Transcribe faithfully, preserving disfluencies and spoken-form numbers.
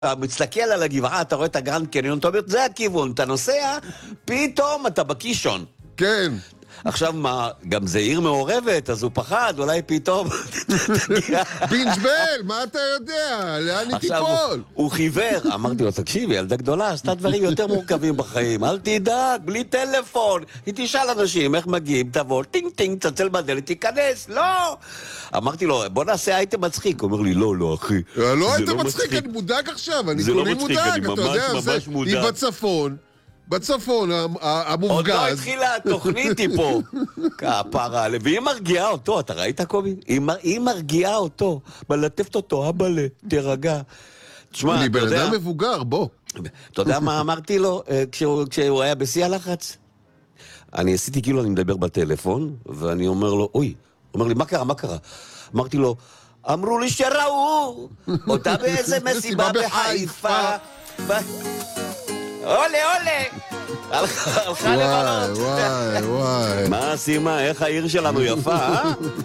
אתה מסתכל על הגבעה, אתה רואה את הגרנד קניון, אתה אומר, זה הכיוון, אתה נוסע, פתאום אתה בקישון. כן. עכשיו מה, גם זה עיר מעורבת, אז הוא פחד, אולי פתאום... בינג'בל, מה אתה יודע? לאן היא תיפול? עכשיו הוא חיוור, אמרתי לו, תקשיבי, ילדה גדולה, עשתה דברים יותר מורכבים בחיים, אל תדאג, בלי טלפון, היא תשאל אנשים איך מגיעים, תבוא, טינג טינג, צצל בדלת, תיכנס, לא! אמרתי לו, בוא נעשה אייטם מצחיק, הוא אומר לי, לא, לא, אחי. לא היית מצחיק, אני מודאג עכשיו, אני כולי מודאג, אתה יודע, היא בצפון. בצפון המופגז. עוד לא התחילה התוכנית היא פה. כפרה, והיא מרגיעה אותו, אתה ראית קובי? היא מרגיעה אותו, מלטפת אותו, הבלה, תרגע. אני בן אדם מבוגר, בוא. אתה יודע מה אמרתי לו כשהוא היה בשיא הלחץ? אני עשיתי כאילו אני מדבר בטלפון, ואני אומר לו, אוי, הוא אומר לי, מה קרה, מה קרה? אמרתי לו, אמרו לי שראו אותה באיזה מסיבה בחיפה. אולה, אולה! הלכה לבנות. וואי, וואי. מה סימה, איך העיר שלנו יפה, אה?